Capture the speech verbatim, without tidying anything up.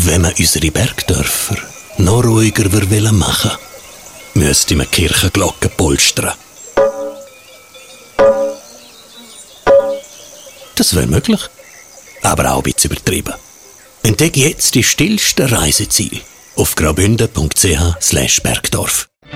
Wenn man unsere Bergdörfer noch ruhiger wollen machen, müsste man Kirchenglocken polstern. Das wäre möglich, aber auch ein bisschen übertrieben. Entdecke jetzt die stillsten Reiseziele auf graubünden punkt c h slash bergdorf.